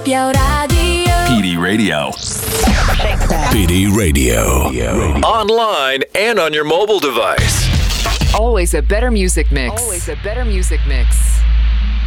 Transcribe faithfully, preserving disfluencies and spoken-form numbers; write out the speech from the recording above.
목표 라디오 P D Radio. P D Radio. Online and on your mobile device. Always a better music mix. Always a better music mix.